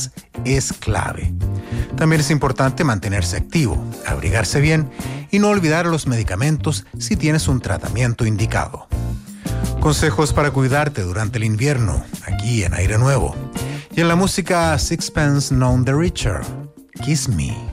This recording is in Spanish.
es clave. También es importante mantenerse activo, abrigarse bien y no olvidar los medicamentos si tienes un tratamiento indicado. Consejos para cuidarte durante el invierno, aquí en Aire Nuevo. Y en la música, Sixpence None the Richer, Kiss Me.